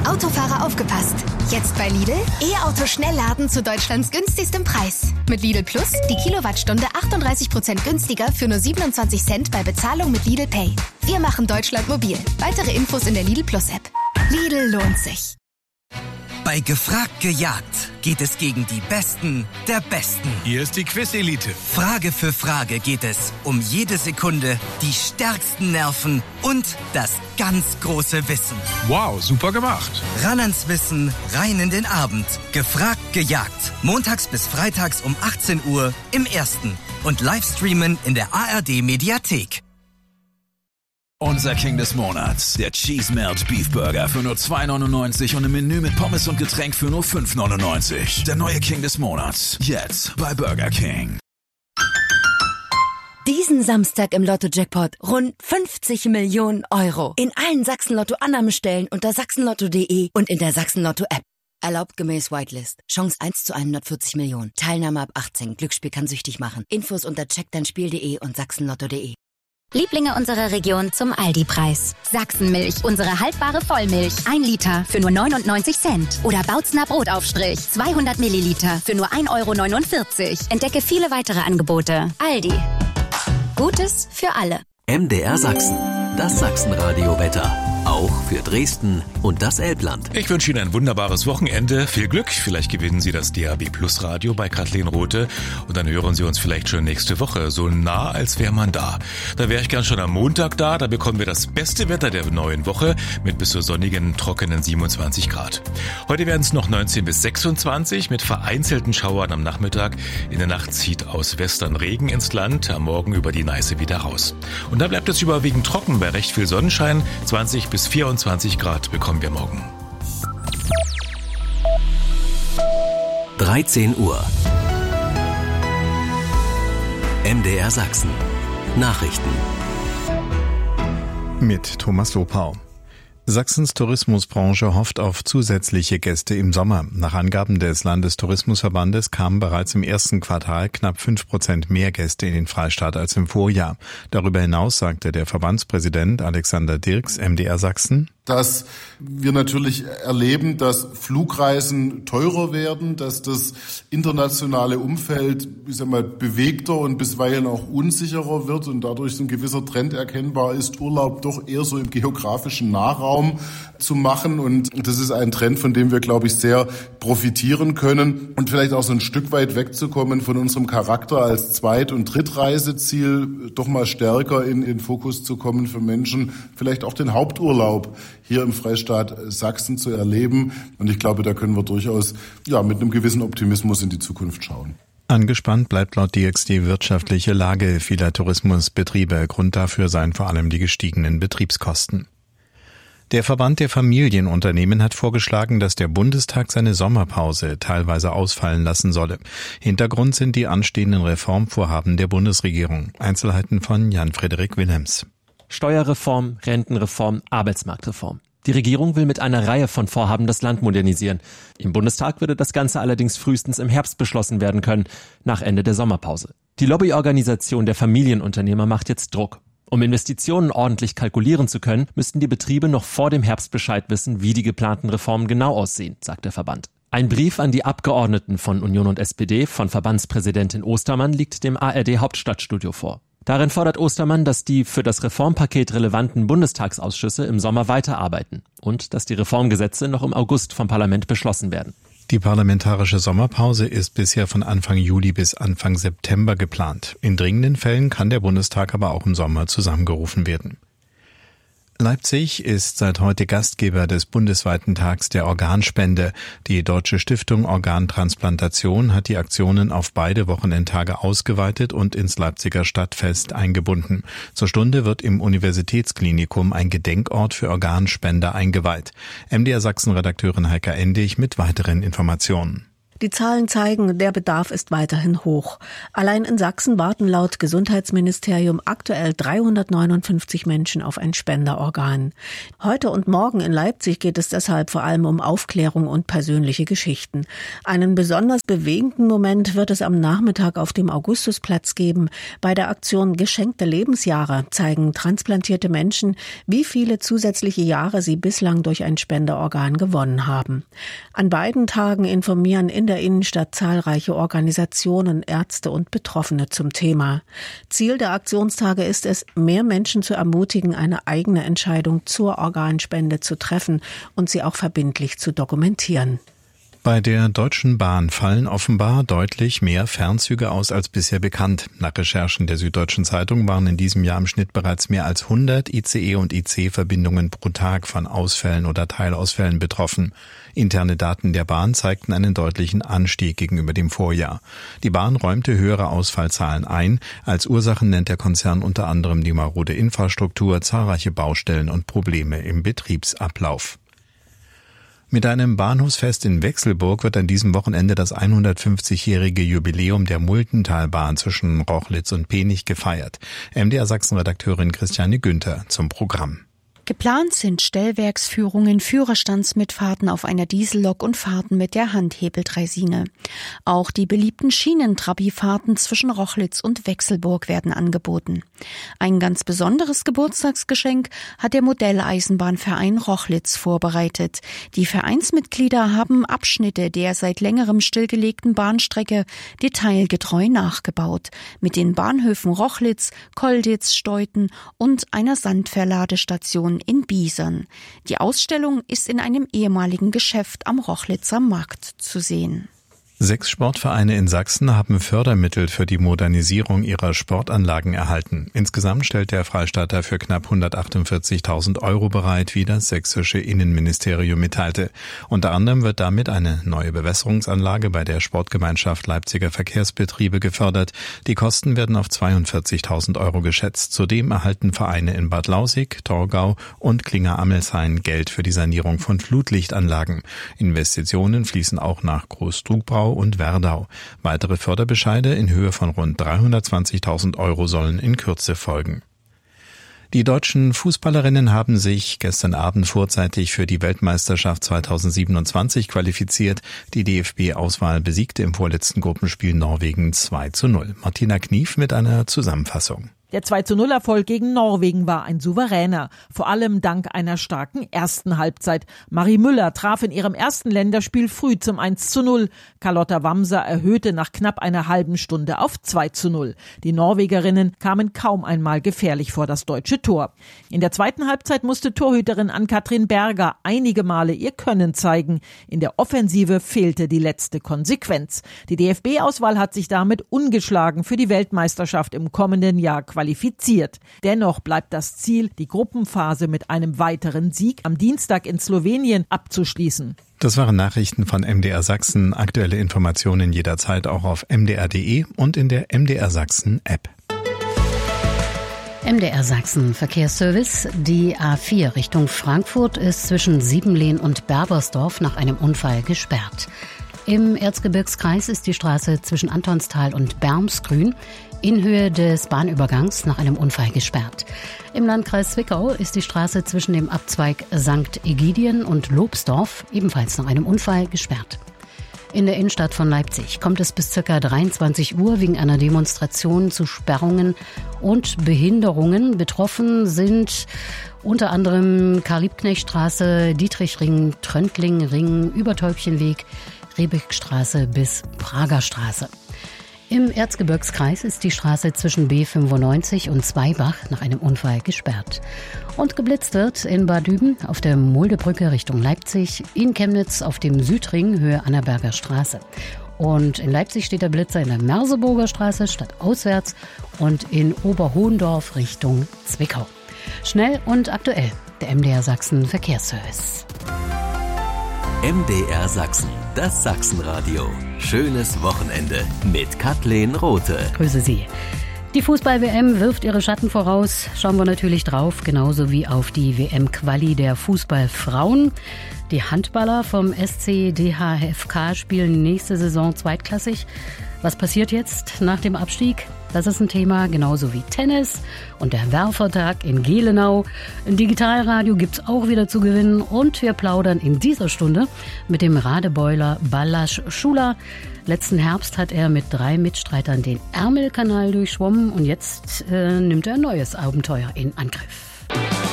Autofahrer aufgepasst. Jetzt bei Lidl E-Auto Schnellladen zu Deutschlands günstigstem Preis. Mit Lidl Plus die Kilowattstunde 38% günstiger für nur 27 Cent bei Bezahlung mit Lidl Pay. Wir machen Deutschland mobil. Weitere Infos in der Lidl Plus App. Lidl lohnt sich. Bei Gefragt gejagt geht es gegen die Besten der Besten. Hier ist die Quiz-Elite. Frage für Frage geht es um jede Sekunde, die stärksten Nerven und das ganz große Wissen. Wow, super gemacht. Ran ans Wissen, rein in den Abend. Gefragt gejagt. Montags bis freitags um 18 Uhr im Ersten. Und Livestreamen in der ARD-Mediathek. Unser King des Monats, der Cheese Melt Beef Burger für nur 2,99 und im Menü mit Pommes und Getränk für nur 5,99. Der neue King des Monats, jetzt bei Burger King. Diesen Samstag im Lotto-Jackpot rund 50 Millionen Euro. In allen Sachsen-Lotto-Annahmestellen unter sachsenlotto.de und in der Sachsen-Lotto-App. Erlaubt gemäß Whitelist. Chance 1 zu 140 Millionen. Teilnahme ab 18. Glücksspiel kann süchtig machen. Infos unter checkdeinspiel.de und sachsenlotto.de. Lieblinge unserer Region zum Aldi-Preis. Sachsenmilch, unsere haltbare Vollmilch. 1 Liter für nur 99 Cent. Oder Bautzner Brotaufstrich. 200 Milliliter für nur 1,49 €. Entdecke viele weitere Angebote. Aldi. Gutes für alle. MDR Sachsen. Das Sachsenradio-Wetter. Auch für Dresden und das Elbland. Ich wünsche Ihnen ein wunderbares Wochenende. Viel Glück. Vielleicht gewinnen Sie das DAB Plus Radio bei Kathleen Rothe. Und dann hören Sie uns vielleicht schon nächste Woche. So nah, als wäre man da. Da wäre ich gern schon am Montag da. Da bekommen wir das beste Wetter der neuen Woche mit bis zu sonnigen, trockenen 27 Grad. Heute werden es noch 19 bis 26 mit vereinzelten Schauern am Nachmittag. In der Nacht zieht aus Western Regen ins Land. Am Morgen über die Neiße wieder raus. Und dann bleibt es überwiegend trocken bei recht viel Sonnenschein. 20 bis 24 Grad bekommen wir morgen. 13 Uhr. MDR Sachsen. Nachrichten. Mit Thomas Lopau. Sachsens Tourismusbranche hofft auf zusätzliche Gäste im Sommer. Nach Angaben des Landestourismusverbandes kamen bereits im ersten Quartal knapp 5% mehr Gäste in den Freistaat als im Vorjahr. Darüber hinaus sagte der Verbandspräsident Alexander Dirks, MDR Sachsen, dass wir natürlich erleben, dass Flugreisen teurer werden, dass das internationale Umfeld, bewegter und bisweilen auch unsicherer wird und dadurch so ein gewisser Trend erkennbar ist, Urlaub doch eher so im geografischen Nahraum zu machen. Und das ist ein Trend, von dem wir, glaube ich, sehr profitieren können und vielleicht auch so ein Stück weit wegzukommen von unserem Charakter als Zweit- und Drittreiseziel, doch mal stärker in den Fokus zu kommen für Menschen, vielleicht auch den Haupturlaub hier im Freistaat Sachsen zu erleben. Und ich glaube, da können wir durchaus mit einem gewissen Optimismus in die Zukunft schauen. Angespannt bleibt laut Dirks die wirtschaftliche Lage vieler Tourismusbetriebe. Grund dafür seien vor allem die gestiegenen Betriebskosten. Der Verband der Familienunternehmen hat vorgeschlagen, dass der Bundestag seine Sommerpause teilweise ausfallen lassen solle. Hintergrund sind die anstehenden Reformvorhaben der Bundesregierung. Einzelheiten von Jan-Frederik Wilhelms. Steuerreform, Rentenreform, Arbeitsmarktreform. Die Regierung will mit einer Reihe von Vorhaben das Land modernisieren. Im Bundestag würde das Ganze allerdings frühestens im Herbst beschlossen werden können, nach Ende der Sommerpause. Die Lobbyorganisation der Familienunternehmer macht jetzt Druck. Um Investitionen ordentlich kalkulieren zu können, müssten die Betriebe noch vor dem Herbst Bescheid wissen, wie die geplanten Reformen genau aussehen, sagt der Verband. Ein Brief an die Abgeordneten von Union und SPD von Verbandspräsidentin Ostermann liegt dem ARD-Hauptstadtstudio vor. Darin fordert Ostermann, dass die für das Reformpaket relevanten Bundestagsausschüsse im Sommer weiterarbeiten und dass die Reformgesetze noch im August vom Parlament beschlossen werden. Die parlamentarische Sommerpause ist bisher von Anfang Juli bis Anfang September geplant. In dringenden Fällen kann der Bundestag aber auch im Sommer zusammengerufen werden. Leipzig ist seit heute Gastgeber des bundesweiten Tags der Organspende. Die Deutsche Stiftung Organtransplantation hat die Aktionen auf beide Wochenendtage ausgeweitet und ins Leipziger Stadtfest eingebunden. Zur Stunde wird im Universitätsklinikum ein Gedenkort für Organspender eingeweiht. MDR Sachsen-Redakteurin Heika Endig mit weiteren Informationen. Die Zahlen zeigen, der Bedarf ist weiterhin hoch. Allein in Sachsen warten laut Gesundheitsministerium aktuell 359 Menschen auf ein Spenderorgan. Heute und morgen in Leipzig geht es deshalb vor allem um Aufklärung und persönliche Geschichten. Einen besonders bewegenden Moment wird es am Nachmittag auf dem Augustusplatz geben. Bei der Aktion Geschenkte Lebensjahre zeigen transplantierte Menschen, wie viele zusätzliche Jahre sie bislang durch ein Spenderorgan gewonnen haben. An beiden Tagen informieren in der Innenstadt zahlreiche Organisationen, Ärzte und Betroffene zum Thema. Ziel der Aktionstage ist es, mehr Menschen zu ermutigen, eine eigene Entscheidung zur Organspende zu treffen und sie auch verbindlich zu dokumentieren. Bei der Deutschen Bahn fallen offenbar deutlich mehr Fernzüge aus als bisher bekannt. Nach Recherchen der Süddeutschen Zeitung waren in diesem Jahr im Schnitt bereits mehr als 100 ICE- und IC-Verbindungen pro Tag von Ausfällen oder Teilausfällen betroffen. Interne Daten der Bahn zeigten einen deutlichen Anstieg gegenüber dem Vorjahr. Die Bahn räumte höhere Ausfallzahlen ein. Als Ursachen nennt der Konzern unter anderem die marode Infrastruktur, zahlreiche Baustellen und Probleme im Betriebsablauf. Mit einem Bahnhofsfest in Wechselburg wird an diesem Wochenende das 150-jährige Jubiläum der Multentalbahn zwischen Rochlitz und Penich gefeiert. MDR Sachsen-Redakteurin Christiane Günther zum Programm. Geplant sind Stellwerksführungen, Führerstandsmitfahrten auf einer Diesellok und Fahrten mit der Handhebeldreisine. Auch die beliebten Schienentrabi-Fahrten zwischen Rochlitz und Wechselburg werden angeboten. Ein ganz besonderes Geburtstagsgeschenk hat der Modelleisenbahnverein Rochlitz vorbereitet. Die Vereinsmitglieder haben Abschnitte der seit längerem stillgelegten Bahnstrecke detailgetreu nachgebaut. Mit den Bahnhöfen Rochlitz, Kolditz, Steuten und einer Sandverladestation in Biesern. Die Ausstellung ist in einem ehemaligen Geschäft am Rochlitzer Markt zu sehen. 6 Sportvereine in Sachsen haben Fördermittel für die Modernisierung ihrer Sportanlagen erhalten. Insgesamt stellt der Freistaat dafür knapp 148.000 € bereit, wie das sächsische Innenministerium mitteilte. Unter anderem wird damit eine neue Bewässerungsanlage bei der Sportgemeinschaft Leipziger Verkehrsbetriebe gefördert. Die Kosten werden auf 42.000 € geschätzt. Zudem erhalten Vereine in Bad Lausick, Torgau und Klinger-Amelshain Geld für die Sanierung von Flutlichtanlagen. Investitionen fließen auch nach Groß-Trugbau und Werdau. Weitere Förderbescheide in Höhe von rund 320.000 € sollen in Kürze folgen. Die deutschen Fußballerinnen haben sich gestern Abend vorzeitig für die Weltmeisterschaft 2027 qualifiziert. Die DFB-Auswahl besiegte im vorletzten Gruppenspiel Norwegen 2:0. Martina Knief mit einer Zusammenfassung. Der 2:0-Erfolg gegen Norwegen war ein souveräner, vor allem dank einer starken ersten Halbzeit. Marie Müller traf in ihrem ersten Länderspiel früh zum 1:0. Carlotta Wamser erhöhte nach knapp einer halben Stunde auf 2:0. Die Norwegerinnen kamen kaum einmal gefährlich vor das deutsche Tor. In der zweiten Halbzeit musste Torhüterin Ann-Kathrin Berger einige Male ihr Können zeigen. In der Offensive fehlte die letzte Konsequenz. Die DFB-Auswahl hat sich damit ungeschlagen für die Weltmeisterschaft im kommenden Jahr qualifiziert. Dennoch bleibt das Ziel, die Gruppenphase mit einem weiteren Sieg am Dienstag in Slowenien abzuschließen. Das waren Nachrichten von MDR Sachsen. Aktuelle Informationen jederzeit auch auf mdr.de und in der MDR Sachsen App. MDR Sachsen Verkehrsservice. Die A4 Richtung Frankfurt ist zwischen Siebenlehn und Berbersdorf nach einem Unfall gesperrt. Im Erzgebirgskreis ist die Straße zwischen Antonstal und Bermsgrün in Höhe des Bahnübergangs nach einem Unfall gesperrt. Im Landkreis Zwickau ist die Straße zwischen dem Abzweig St. Egidien und Lobsdorf ebenfalls nach einem Unfall gesperrt. In der Innenstadt von Leipzig kommt es bis ca. 23 Uhr wegen einer Demonstration zu Sperrungen und Behinderungen. Betroffen sind unter anderem Karl-Liebknecht-Straße, Dietrichring, Tröntlingring, Übertäubchenweg, Rehbeckstraße bis Pragerstraße. Im Erzgebirgskreis ist die Straße zwischen B95 und Zweibach nach einem Unfall gesperrt. Und geblitzt wird in Bad Düben auf der Muldebrücke Richtung Leipzig, in Chemnitz auf dem Südring Höhe Annaberger Straße. Und in Leipzig steht der Blitzer in der Merseburger Straße stadtauswärts und in Oberhohendorf Richtung Zwickau. Schnell und aktuell, der MDR Sachsen Verkehrsservice. MDR Sachsen, das Sachsenradio. Schönes Wochenende mit Kathleen Rothe. Grüße Sie. Die Fußball-WM wirft ihre Schatten voraus. Schauen wir natürlich drauf, genauso wie auf die WM-Quali der Fußballfrauen. Die Handballer vom SC DHFK spielen nächste Saison zweitklassig. Was passiert jetzt nach dem Abstieg? Das ist ein Thema, genauso wie Tennis und der Werfertag in Gelenau. Ein Digitalradio gibt's auch wieder zu gewinnen und wir plaudern in dieser Stunde mit dem Radebeuler Balázs Schuler. Letzten Herbst hat er mit 3 Mitstreitern den Ärmelkanal durchschwommen und jetzt nimmt er ein neues Abenteuer in Angriff.